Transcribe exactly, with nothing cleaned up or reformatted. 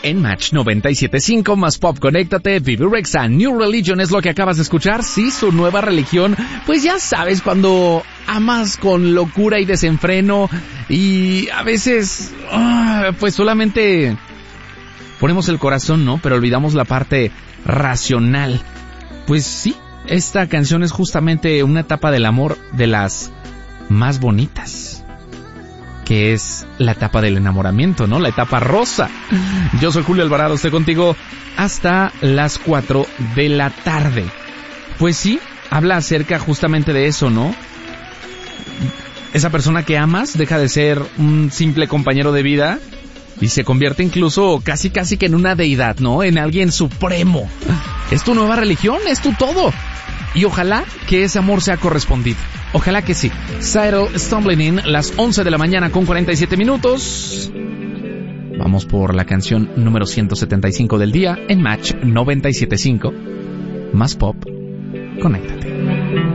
en Match noventa y siete punto cinco, más pop, conéctate. Bebe Rexha, New Religion es lo que acabas de escuchar. Sí, su nueva religión. Pues ya sabes, cuando amas con locura y desenfreno y a veces, uh, pues solamente ponemos el corazón, ¿no? Pero olvidamos la parte racional. Pues sí, esta canción es justamente una etapa del amor de las más bonitas, que es la etapa del enamoramiento, ¿no? La etapa rosa. Yo soy Julio Alvarado, estoy contigo hasta las cuatro de la tarde. Pues sí, habla acerca justamente de eso, ¿no? Esa persona que amas deja de ser un simple compañero de vida y se convierte incluso casi casi que en una deidad, ¿no? En alguien supremo. Es tu nueva religión, es tu todo. Y ojalá que ese amor sea correspondido. Ojalá que sí. Cyril Stumbling In, las once de la mañana con cuarenta y siete minutos. Vamos por la canción número ciento setenta y cinco del día en Match noventa y siete punto cinco. Más pop, conéctate.